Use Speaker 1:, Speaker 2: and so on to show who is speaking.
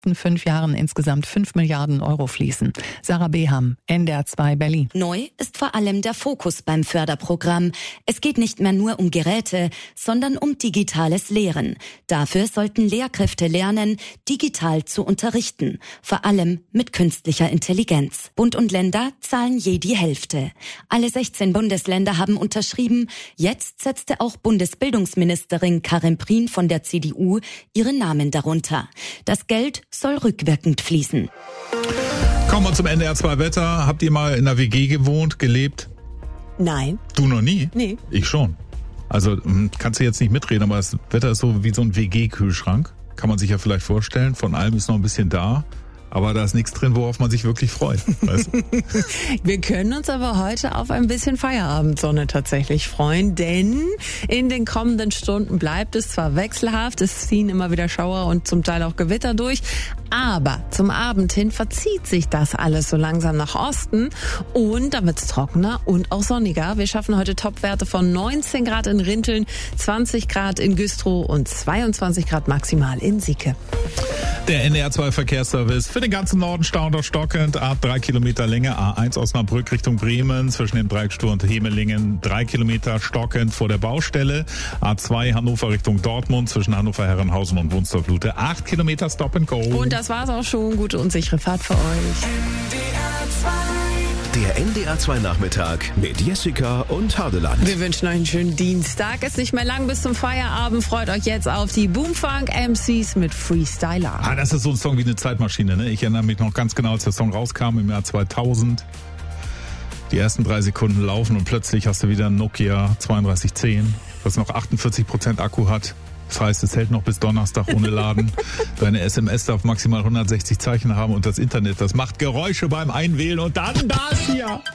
Speaker 1: nächsten 5 Jahren insgesamt 5 Milliarden Euro fließen. Sarah Beham, NDR 2 Berlin.
Speaker 2: Neu ist vor allem der Fokus beim Förderprogramm. Es geht nicht mehr nur um Geräte, sondern um digitales Lehren. Dafür sollten Lehrkräfte lernen, digital zu unterrichten, vor allem mit künstlicher Intelligenz. Bund und Länder zahlen je die Hälfte. Alle 16 Bundesländer haben unterschrieben. Jetzt setzte auch Bundesbildungsministerin Karin Prien von der CDU ihren Namen darunter. Das Geld soll rückwirkend fließen.
Speaker 3: Kommen wir zum NDR 2 Wetter. Habt ihr mal in einer WG gewohnt, gelebt?
Speaker 4: Nein.
Speaker 3: Du noch nie?
Speaker 4: Nee.
Speaker 3: Ich schon. Also kannst du jetzt nicht mitreden, aber das Wetter ist so wie so ein WG-Kühlschrank. Kann man sich ja vielleicht vorstellen. Von allem ist noch ein bisschen da. Aber da ist nichts drin, worauf man sich wirklich freut. Weißt du?
Speaker 4: Wir können uns aber heute auf ein bisschen Feierabendsonne tatsächlich freuen, denn in den kommenden Stunden bleibt es zwar wechselhaft, es ziehen immer wieder Schauer und zum Teil auch Gewitter durch, aber zum Abend hin verzieht sich das alles so langsam nach Osten und dann wird's trockener und auch sonniger. Wir schaffen heute Topwerte von 19 Grad in Rinteln, 20 Grad in Güstrow und 22 Grad maximal in Sieke.
Speaker 3: Der NDR 2 Verkehrsservice für den ganzen Norden stauend und stockend. 3 Kilometer Länge, A1 Osnabrück Richtung Bremen, zwischen dem Dreieckstur und Hemelingen. 3 Kilometer stockend vor der Baustelle. A2 Hannover Richtung Dortmund, zwischen Hannover Herrenhausen und Wunstorf-Lute. 8 Kilometer Stop and Go.
Speaker 4: Und das war's auch schon. Gute und sichere Fahrt für euch.
Speaker 5: Der NDR 2 Nachmittag mit Jessica und Hadeland.
Speaker 4: Wir wünschen euch einen schönen Dienstag. Ist nicht mehr lang bis zum Feierabend. Freut euch jetzt auf die Boomfunk MCs mit Freestyler.
Speaker 3: Das ist so ein Song wie eine Zeitmaschine, ne? Ich erinnere mich noch ganz genau, als der Song rauskam im Jahr 2000. Die ersten 3 Sekunden laufen und plötzlich hast du wieder ein Nokia 3210, was noch 48% Akku hat. Das heißt, es hält noch bis Donnerstag ohne Laden. Deine SMS darf maximal 160 Zeichen haben und das Internet, das macht Geräusche beim Einwählen und dann das hier.